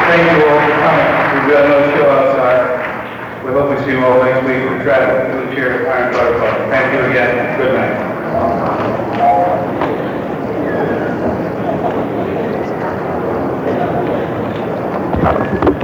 thank you all for coming. We've got another show outside. We hope we see you all next week. We'll try to do the chair at Iron Butter Club. Thank you again. Good night.